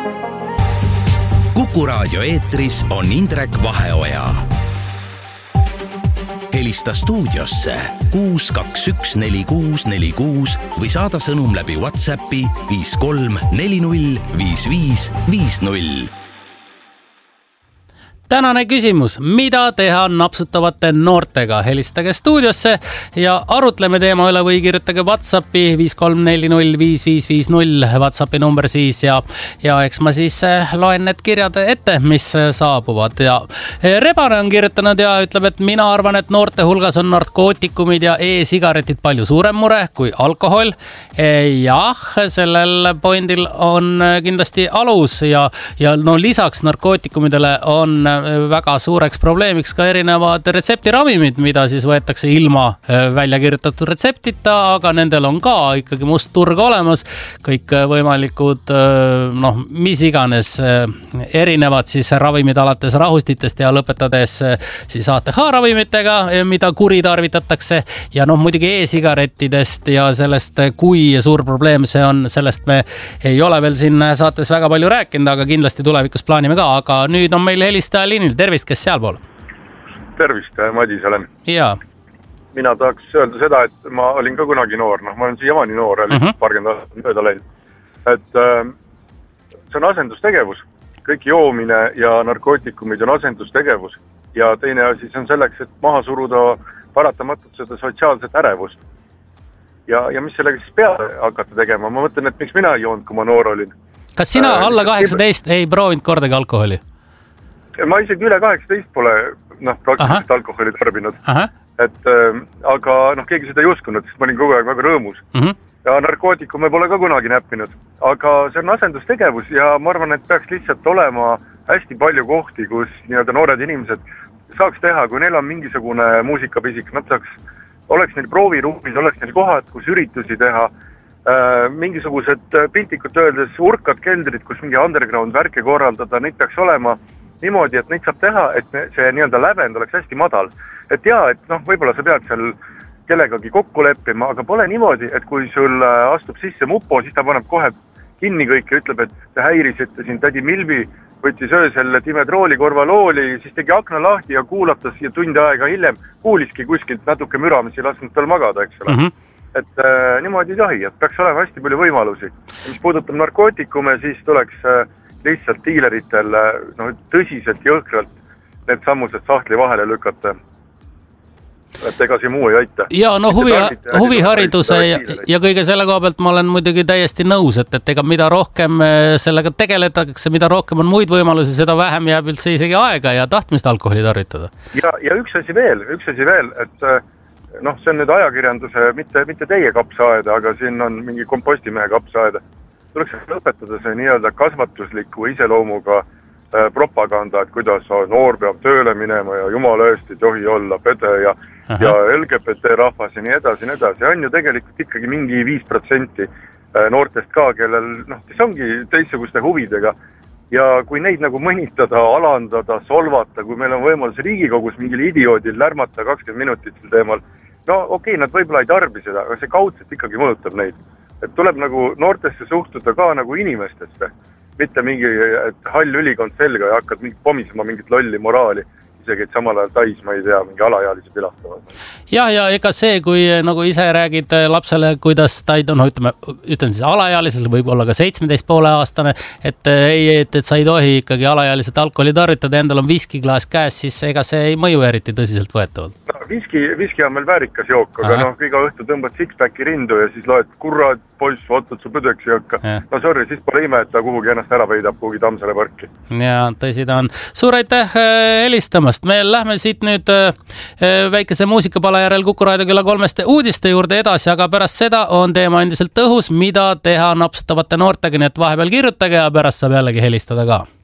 Kuku Raadio eetris on Indrek Vaheoja. Helista stuudiosse 6214646 või saada sõnum läbi WhatsAppi 53405550. Tänane küsimus, mida teha napsutavate noortega? Helistage stuudiosse ja arutleme teema üle või kirjutage WhatsAppi 53405550 WhatsAppi number siis ja eks ma siis loen need kirjad ette, mis saabuvad. Ja Rebane on kirjutanud ja ütleb, et mina arvan, et noorte hulgas on narkootikumid ja e-sigaretid palju suurem mure kui alkohol. Jah, sellel pointil on kindlasti alus ja no lisaks narkootikumidele on väga suureks probleemiks ka erinevad retseptiravimid, mida siis võetakse ilma välja kirjutatud retseptita, aga nendel on ka ikkagi must turg olemas. Kõik võimalikud, mis iganes erinevad siis ravimid alates rahustitest ja lõpetades siis ATH-ravimitega, mida kuritarvitatakse. Ja muidugi e-sigarettidest ja sellest, kui suur probleem see on, sellest me ei ole veel siin saates väga palju rääkinud, aga kindlasti tulevikus plaanime ka. Aga nüüd on meil helistaja liinil. Tervist, kes sealpool? Tervist, Madis olen. Jaa. Mina tahaks öelda seda, et ma olin ka kunagi noor. Ma olen siiamaani noor, paarkümmend aastat mööda läinud. Et see on asendustegevus. Kõik joomine ja narkootikumid on asendustegevus. Ja teine asi see on selleks, et maha suruda paratamatult seda sotsiaalset ärevust. Ja mis sellega siis peale hakata tegema? Ma mõtlen, et miks mina ei joonud, kui ma noor olin. Kas sina alla 18 ei proovinud kordagi alkoholi? Ma isegi üle 18 pole praktiliselt alkoholi tarbinud. Aga keegi seda ei uskunud, sest ma olin kogu aeg väga rõõmus. Ja narkootikume pole ka kunagi näppinud. Aga see on asendustegevus ja ma arvan, et peaks lihtsalt olema hästi palju kohti, kus noored inimesed saaks teha, kui neil on mingisugune muusikapisik, oleks neil prooviruumis, oleks neil kohad, kus üritusi teha, mingisugused piltikut öeldes urkad keldrid, kus mingi underground värke korraldada, neid peaks olema niimoodi, et neid saab teha, et see lävend oleks hästi madal. Et et võib-olla sa pead seal kellegagi kokku leppima, aga pole niimoodi, et kui sul astub sisse mupo, siis ta paneb kohe kinni kõik ja ütleb, et te häirisite siin tädi Milvi, võttis öösel Dimetrooli korvalooli, siis tegi akna lahti ja kuulatas ja tund aega hiljem kuuliski kuskilt natuke müra, mis ei lasknud tal magada, eks ole. Et niimoodi ei tohi, et peaks olema hästi palju võimalusi. Mis puudutab narkootikume, siis tuleks lihtsalt diileritel tõsiselt jõhkralt need sammused sahtli vahele lükata. Et ega see muu ei aita. Ja huvihariduse ja kõige selle koha pealt ma olen muidugi täiesti nõus, et ega mida rohkem sellega tegeletakse, mida rohkem on muid võimalusi, seda vähem jääb üldse isegi aega ja tahtmist alkoholi tarvitada. Ja üks asi veel, et see on nüüd ajakirjanduse, mitte teie kapsaaeda, aga siin on mingi kompostimehe kapsaaeda. Tuleks lõpetada see nii-öelda kasvatusliku iseloomuga propaganda, et kuidas noor peab tööle minema ja jumala eest ei tohi olla pede ja LGBT rahvas ja nii edasi. On ju tegelikult ikkagi mingi 5% noortest ka, kellel kes ongi teistsuguste huvidega. Ja kui neid mõnitada, alandada, solvata, kui meil on võimalus Riigikogus mingil idioodil lärmata 20 minutit sel teemal, okei, nad võib-olla ei tarbi seda, aga see kaudselt ikkagi mõjutab neid. Et tuleb noortesse suhtuda ka inimestesse, mitte mingi hall ülikond selga ja hakkad pomisema mingit lolli moraali, isegi et samal ajal tais, ma ei tea, mingi alaealisi pilastavad. Ja ega see, kui ise räägid lapsele, kuidas ta ütlen siis alaealisele, võib-olla ka 17,5-aastane, et sa ei tohi ikkagi alaealiselt alkoholi tarvitada, endal on viskiklaas käes, siis ega see ei mõju eriti tõsiselt võetavalt. Viski on meil väärikas jook, aga iga õhtu tõmbad six-packi rindu ja siis loed, kurad, poiss, ootad su püdeks ei hakka. Sorry, siis pole ime, et ta kuhugi ennast ära peidab kuhugi Tammsaare parki. Ja, tõsi ta on. Suur aitäh helistamast. Me lähme siit nüüd väikese muusikapala järel Kuku Raadio kella 3 uudiste juurde edasi, aga pärast seda on teema endiselt õhus, mida teha napsutavate noortega, nii et vahepeal kirjutage ja pärast saab jällegi helistada ka.